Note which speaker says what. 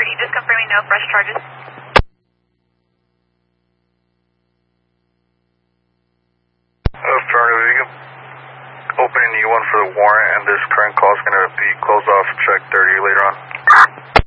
Speaker 1: 30, just confirming no fresh charges.
Speaker 2: Affirmative, you can open an E1 for the warrant, and this current call is going to be closed off check 30 later on.